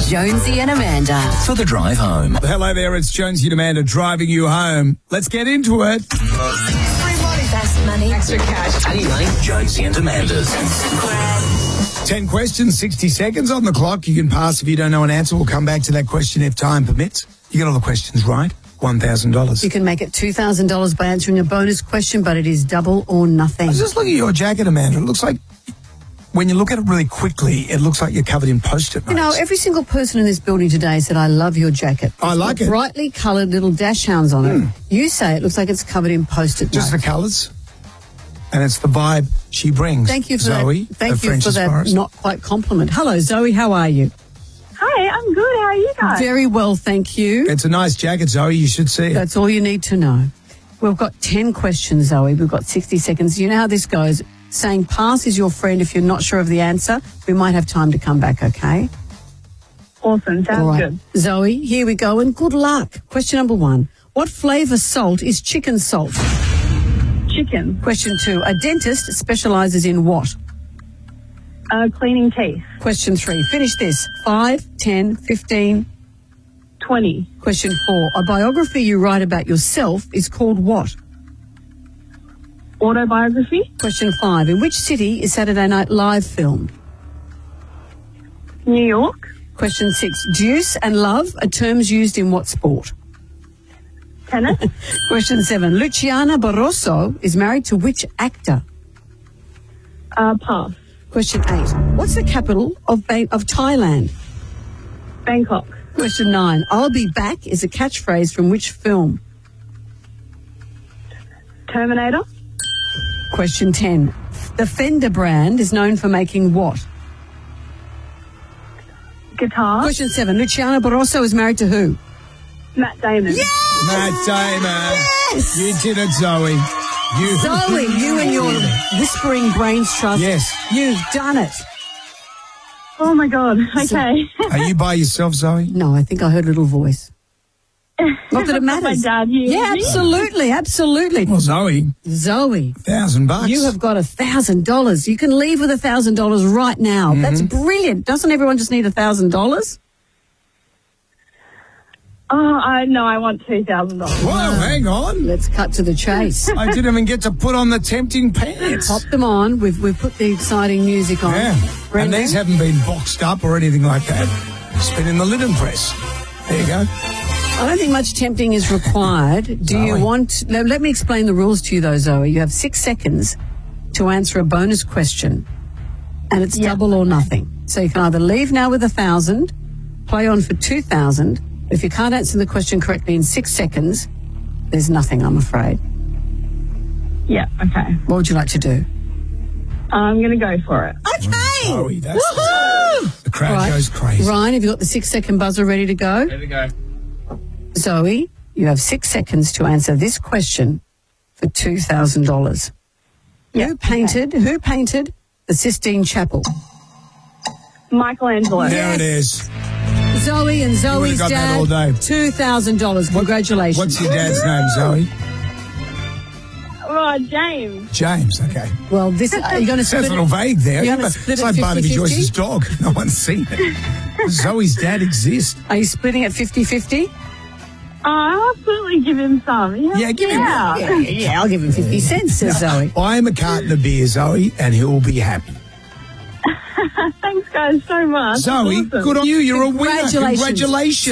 Jonesy and Amanda. For the drive home. Hello there, it's Jonesy and Amanda driving you home. Let's get into it. Best money. Extra cash. Any money? Jonesy and Amanda's. 10 questions, 60 seconds on the clock. You can pass if you don't know an answer. We'll come back to that question if time permits. You get all the questions right, $1,000. You can make it $2,000 by answering a bonus question, but it is double or nothing. Just look at your jacket, Amanda. It looks like, when you look at it really quickly, it looks like you're covered in Post-it notes. You know, every single person in this building today said, I love your jacket. I like it. Brightly coloured little dash hounds on it. You say it looks like it's covered in Post-it notes. Just the colours. And it's the vibe she brings. Thank you for Zoe, that. Thank you for French's that Forest. not quite compliment. Hello, Zoe. How are you? Hi, I'm good. How are you guys? Very well, thank you. It's a nice jacket, Zoe. You should see it. That's all you need to know. We've got 10 questions, Zoe. We've got 60 seconds. You know how this goes. Saying pass is your friend if you're not sure of the answer. We might have time to come back, okay? Awesome. Sounds All right. good. Zoe, here we go, and good luck. Question number 1. What flavour salt is chicken salt? Chicken. Question 2. A dentist specialises in what? Cleaning teeth. Question 3. Finish this. 5, 10, 15. 20. Question 4. A biography you write about yourself is called what? Autobiography. Question 5. In which city is Saturday Night Live filmed? New York. Question 6. Deuce and love are terms used in what sport? Tennis. Question 7. Luciana Barroso is married to which actor? Pass. Question 8. What's the capital of Thailand? Bangkok. Question 9. I'll be back is a catchphrase from which film? Terminator. Question 10. The Fender brand is known for making what? Guitar. Question 7. Luciana Barroso is married to who? Matt Damon. Matt Damon. Yes! You did it, Zoe. Zoe, you and your whispering brains trust. Yes. You've done it. Oh my God. Okay. Are you by yourself, Zoe? No, I think I heard a little voice. Not that it matters. My dad here. Yeah, absolutely, absolutely. Well, Zoe, Zoe, $1,000. you have got $1,000. You can leave with $1,000 right now. That's brilliant. Doesn't everyone just need $1,000? Oh, I want $2,000. Whoa, hang on. Let's cut to the chase. I didn't even get to put on the tempting pants. Pop them on. We've put the exciting music on. Yeah. And these haven't been boxed up or anything like that. It's been in the linen press. There you go. I don't think much tempting is required. Do you want... Now, let me explain the rules to you, though, Zoe. You have 6 seconds to answer a bonus question, and it's double or nothing. So you can either leave now with 1,000, play on for 2,000. If you can't answer the question correctly in 6 seconds, there's nothing, I'm afraid. Yeah, okay. What would you like to do? I'm going to go for it. Okay! Zoe, that's Woohoo! the crowd goes crazy. Ryan, have you got the 6-second buzzer ready to go? Ready to go. Zoe, you have 6 seconds to answer this question for $2,000. Who painted the Sistine Chapel? Michelangelo. There it is. Zoe and Zoe's got that dad, all day. $2,000. Congratulations. What's your dad's name, Zoe? Oh, James. James, okay. Well, this, you're going to Sounds split a little vague there. You're going to split It's it like Barnaby 50-50? Joyce's dog. No one's seen it. Zoe's dad exists. Are you splitting it 50-50? I'll absolutely give him some. Yeah, give him Yeah, I'll give him 50 cents, says Zoe. Buy him a carton of beer, Zoe, and he'll be happy. Thanks, guys, so much. Zoe, Awesome. good on you. You're a winner. Congratulations. Congratulations.